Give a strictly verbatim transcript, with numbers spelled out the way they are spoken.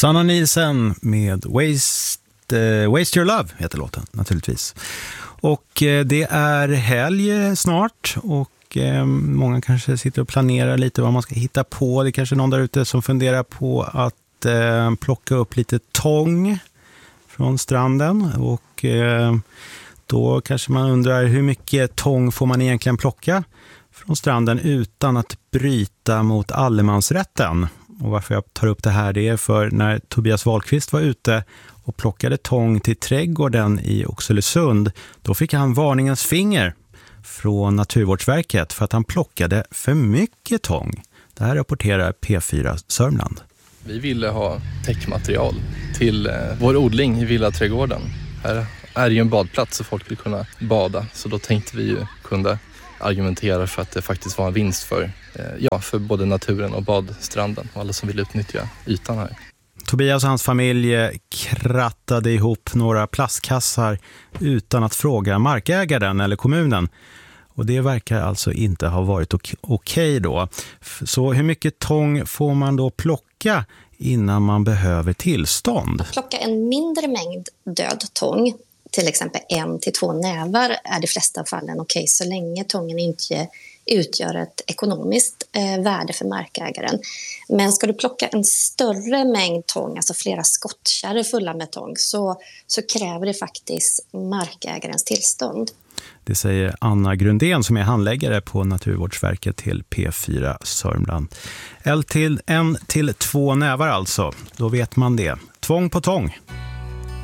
Sanna Nielsen med Waste, uh, Waste Your Love heter låten naturligtvis. Och uh, det är helg snart och uh, många kanske sitter och planerar lite vad man ska hitta på. Det är kanske någon där ute som funderar på att uh, plocka upp lite tång från stranden och uh, då kanske man undrar hur mycket tång får man egentligen plocka från stranden utan att bryta mot allemansrätten. Och varför jag tar upp det här det är för när Tobias Wahlqvist var ute och plockade tång till trädgården i Oxelösund, då fick han varningens finger från Naturvårdsverket för att han plockade för mycket tång. Det här rapporterar P fyra Sörmland. Vi ville ha täckmaterial till eh, vår odling i villaträdgården. Här är ju en badplats så folk vill kunna bada, så då tänkte vi ju kunna argumentera för att det faktiskt var en vinst för, eh, ja, för både naturen och badstranden och alla som vill utnyttja ytan här. Tobias och hans familj krattade ihop några plastkassar utan att fråga markägaren eller kommunen. Och det verkar alltså inte ha varit ok- okej då. Så hur mycket tång får man då plocka innan man behöver tillstånd? Plocka en mindre mängd död tång, till exempel en till två nävar, är de flesta fallen okej så länge tången inte utgör ett ekonomiskt eh, värde för markägaren. Men ska du plocka en större mängd tång, alltså flera skottkärror fulla med tång, så, så kräver det faktiskt markägarens tillstånd. Det säger Anna Grundén som är handläggare på Naturvårdsverket till P fyra Sörmland. En till, en till två nävar alltså, då vet man det. Tvång på tång.